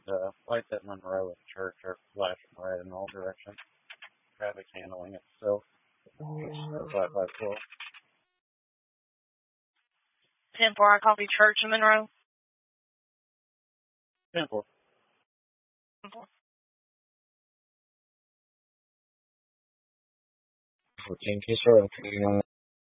lights at Monroe and Church are flashing red in all directions. Traffic handling it still. 554. 10-4, I copy Church in Monroe. 10-4. 10-4. 14 Case Road,